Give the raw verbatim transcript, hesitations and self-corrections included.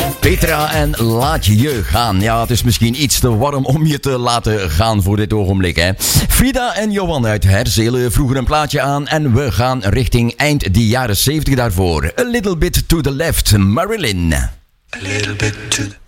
Petra en laat je gaan. Ja, het is misschien iets te warm om je te laten gaan voor dit ogenblik, hè. Frida en Johan uit Herzelen vroegen een plaatje aan en we gaan richting eind die jaren zeventig daarvoor. A little bit to the left, Marilyn. A little bit to the